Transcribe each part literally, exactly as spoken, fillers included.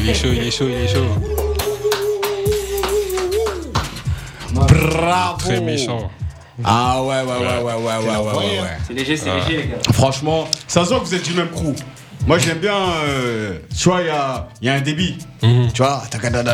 est chaud, il est chaud, il est chaud. Bravo. Très méchant. Ah ouais, ouais, ouais, ouais, ouais, ouais, ouais, ouais, ouais. C'est léger, c'est Ah. léger, les gars. Franchement, ça se voit que vous êtes du même crew. Moi, j'aime bien. Euh, tu vois, il y a, y a un débit. Mm-hmm. Tu vois.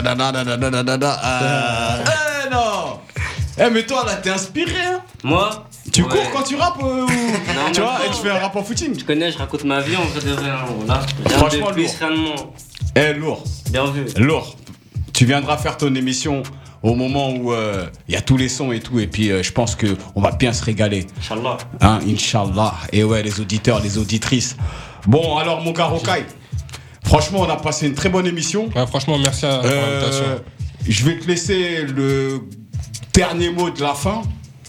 Euh, eh non. Eh, mais toi, là, t'es inspiré, hein. Moi Tu ouais. cours quand tu rappes euh, ou... Non, tu même vois, pas. et tu fais un rap en footing. Tu connais, je raconte ma vie en vrai de vrai. Hein, voilà. Rien Franchement, de plus, lourd. rien de moins. Eh, lourd. Bien vu. Lourd. Tu viendras faire ton émission au moment où il euh, y a tous les sons et tout. Et puis, euh, je pense qu'on va bien se régaler. Inch'Allah. Hein, Inch'Allah. Et ouais, les auditeurs, les auditrices. Bon, alors, mon gars Rocaille, franchement, on a passé une très bonne émission. Ouais, franchement, merci à, pour Euh, l'invitation. je vais te laisser le dernier mot de la fin.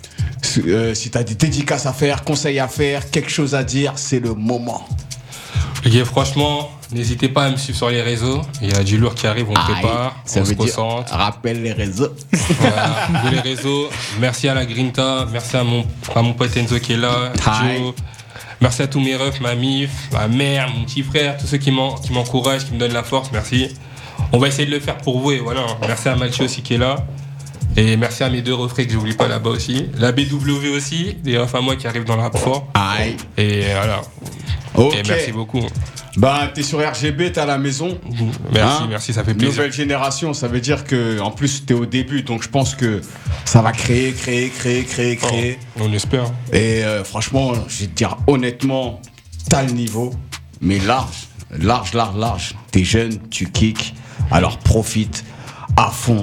Euh, si tu as des dédicaces à faire, conseils à faire, quelque chose à dire, c'est le moment. Les gars, franchement, n'hésitez pas à me suivre sur les réseaux. Il y a du lourd qui arrive, on prépare, ça on veut se dire, concentre. rappelle les réseaux. Voilà, tous les réseaux. Merci à la Grinta, merci à mon, à mon pote Enzo qui est là, Hi. Joe. Merci à tous mes refs, ma mif, ma mère, mon petit frère, tous ceux qui m'en- qui m'encouragent, qui me donnent la force, merci. On va essayer de le faire pour vous et voilà. Merci à Mathieu aussi qui est là. Et merci à mes deux refrains que j'oublie pas là-bas aussi. La B W aussi, des refs à moi qui arrivent dans le rap fort. Aïe. Et voilà. Ok. Et merci beaucoup. Bah, t'es sur R G B, t'es à la maison. Merci, Hein merci, ça fait plaisir. Nouvelle génération, ça veut dire que, en plus, t'es au début, donc je pense que ça va créer, créer, créer, créer, créer. Oh, on espère. Et euh, franchement, je vais te dire honnêtement, t'as le niveau, mais large, large, large, large. T'es jeune, tu kicks, alors profite à fond.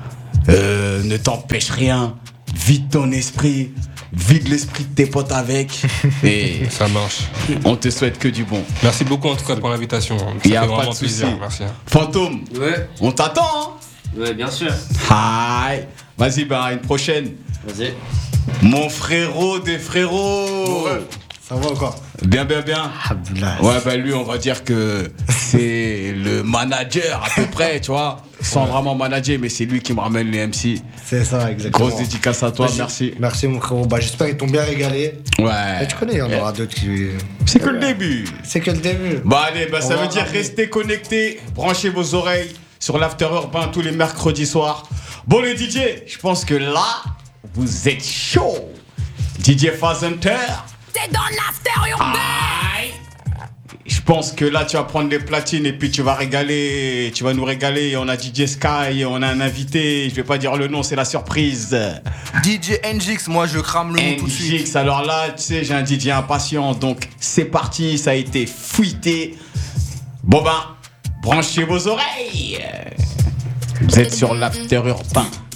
Euh, ne t'empêche rien, vide ton esprit, vide l'esprit de tes potes avec. Et Ça marche. on te souhaite que du bon. Merci beaucoup en tout cas pour l'invitation. Ça Il y a fait pas vraiment de souci. plaisir. Merci. Fantôme, Ouais, on t'attend, ouais, bien sûr. hein. Hi. Vas-y, bah, à une prochaine. Vas-y. Mon frérot des frérots. Ça va encore? Bien, bien, bien. Abdullah. Ouais, bah lui, on va dire que c'est le manager à peu près, tu vois. Sans vraiment manager, mais c'est lui qui me ramène les M C. C'est ça, exactement. Grosse dédicace à toi, Vas-y. merci. Merci mon frérot. Bah, j'espère qu'ils t'ont bien régalé. Ouais. Et tu connais, il y en aura d'autres qui. C'est que le début. C'est que le début. Bah allez, bah, ça On veut va dire rappeler. restez connectés, branchez vos oreilles sur l'After Urbain tous les mercredis soirs. Bon les D J, je pense que là, vous êtes chaud. D J Fazenter. T'es dans l'after urbain. Je pense que là, tu vas prendre les platines et puis tu vas régaler, tu vas nous régaler. On a D J Sky, on a un invité, je vais pas dire le nom, c'est la surprise. D J N J X, moi je crame le nom tout de suite. N J X, alors là, tu sais, j'ai un D J impatient, donc c'est parti, ça a été fuité. Bon ben, branchez vos oreilles. Vous êtes sur l'After Urbain.